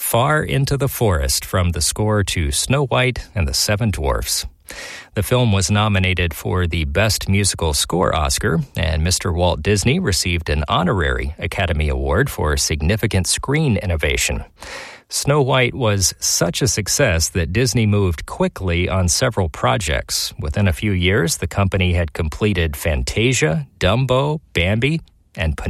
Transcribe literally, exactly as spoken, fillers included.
far into the forest from the score to Snow White and the Seven Dwarfs. The film was nominated for the Best Musical Score Oscar, and Mister Walt Disney received an honorary Academy Award for significant screen innovation. Snow White was such a success that Disney moved quickly on several projects. Within a few years, the company had completed Fantasia, Dumbo, Bambi, and